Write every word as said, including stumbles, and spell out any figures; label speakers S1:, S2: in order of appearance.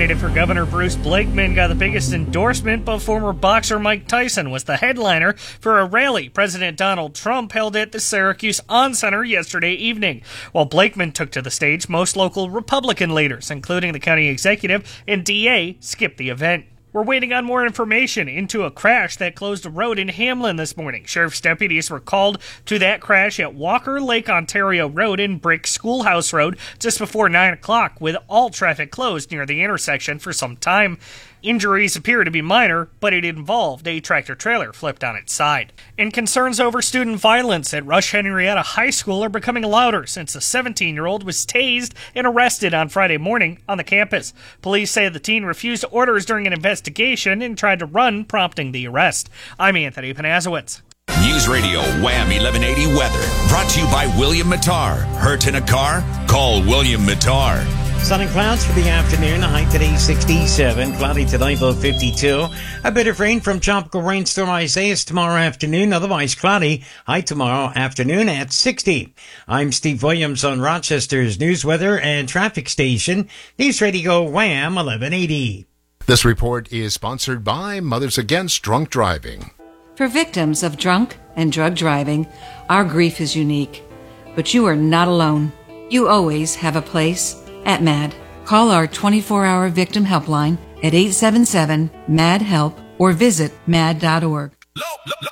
S1: candidate for Governor Bruce Blakeman got the biggest endorsement, but former boxer Mike Tyson was the headliner for a rally President Donald Trump held at the Syracuse On Center yesterday evening. While Blakeman took to the stage, most local Republican leaders, including the county executive and D A, skipped the event. We're waiting on more information into a crash that closed a road in Hamlin this morning. Sheriff's deputies were called to that crash at Walker Lake Ontario Road and Brick Schoolhouse Road just before nine o'clock, with all traffic closed near the intersection for some time. Injuries appear to be minor, but it involved a tractor-trailer flipped on its side. And concerns over student violence at Rush Henrietta High School are becoming louder since a seventeen-year-old was tased and arrested on Friday morning on the campus. Police say the teen refused orders during an investigation and tried to run, prompting the arrest. I'm Anthony Panazowitz.
S2: News Radio Wham eleven eighty weather, brought to you by William Mattar. Hurt in a car? Call William Mattar.
S3: Sun and clouds for the afternoon. High today sixty-seven. Cloudy tonight, low fifty-two. A bit of rain from Tropical Rainstorm Isaias tomorrow afternoon. Otherwise cloudy. High tomorrow afternoon at sixty. I'm Steve Williams on Rochester's news, weather, and traffic station. News Radio Wham eleven eighty.
S4: This report is sponsored by Mothers Against Drunk Driving.
S5: For victims of drunk and drug driving, our grief is unique. But you are not alone. You always have a place at MAD. Call our twenty-four hour victim helpline at eight seven seven, M A D, HELP or visit mad dot org.